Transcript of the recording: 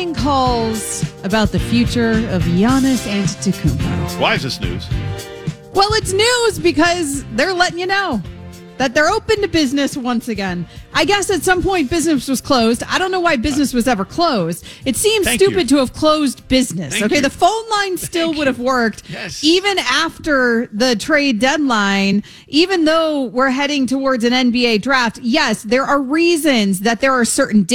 Calls about the future of Giannis Antetokounmpo. Why is this news? Well, it's news because they're letting you know that they're open to business once again. I guess at some point business was closed. I don't know why business was ever closed. It seems stupid to have closed business. The phone line still would have worked even after the trade deadline, even though we're heading towards an NBA draft. Yes, there are reasons that there are certain